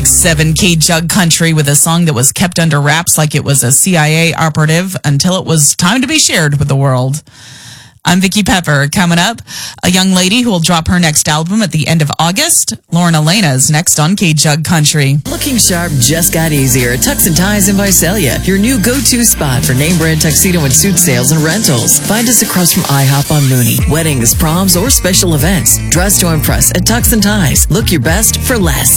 7K Jug Country with a song that was kept under wraps like it was a CIA operative until it was time to be shared with the world. I'm Vicky Pepper. Coming up, a young lady who will drop her next album at the end of August. Lauren Elena is next on K-Jug Country. Looking sharp just got easier at Tux and Ties in Visalia, your new go-to spot for name brand tuxedo and suit sales and rentals. Find us across from IHOP on Mooney. Weddings, proms, or special events. Dress to impress at Tux and Ties. Look your best for less.